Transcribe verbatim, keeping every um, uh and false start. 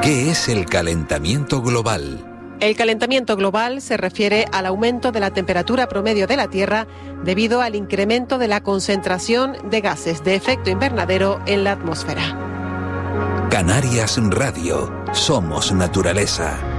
¿Qué es el calentamiento global? El calentamiento global se refiere al aumento de la temperatura promedio de la Tierra debido al incremento de la concentración de gases de efecto invernadero en la atmósfera. Canarias Radio. Somos naturaleza.